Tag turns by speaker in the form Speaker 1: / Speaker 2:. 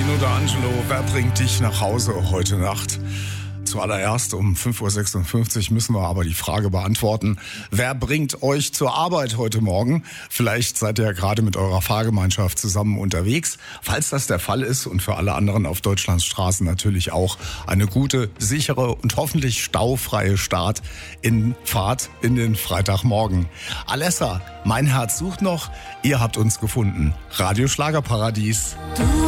Speaker 1: Manu D'Angelo, wer bringt dich nach Hause heute Nacht? Zuallererst um 5.56 Uhr müssen wir aber die Frage beantworten, wer bringt euch zur Arbeit heute Morgen? Vielleicht seid ihr ja gerade mit eurer Fahrgemeinschaft zusammen unterwegs. Falls das der Fall ist und für alle anderen auf Deutschlands Straßen natürlich auch eine gute, sichere und hoffentlich staufreie Fahrt in den Freitagmorgen. Alessa, mein Herz sucht noch, ihr habt uns gefunden. Radio Schlagerparadies.